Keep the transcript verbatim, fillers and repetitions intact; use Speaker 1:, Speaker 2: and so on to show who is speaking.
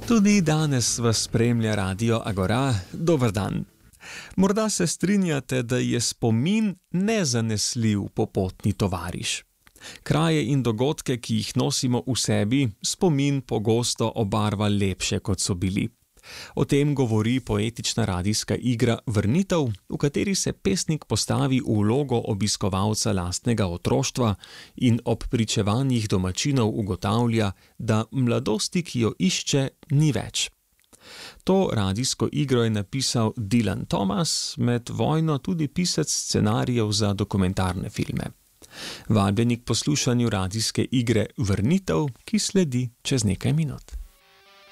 Speaker 1: Tudi danes vas spremlja Radio Agora. Dober dan. Morda se strinjate, da je spomin nezanesljiv popotni tovariš. Kraje in dogodke, ki jih nosimo v sebi, spomin pogosto obarva lepše, kot so bili. O tem govori poetična radijska igra Vrnitev, v kateri se pesnik postavi v vlogo obiskovalca lastnega otroštva in ob pričevanjih domačinov ugotavlja, da mladosti, ki jo išče, ni več. To radijsko igro je napisal Dylan Thomas, med vojno tudi pisec scenarijev za dokumentarne filme. Vabljeni k poslušanju radijske igre Vrnitev, ki sledi čez nekaj minut.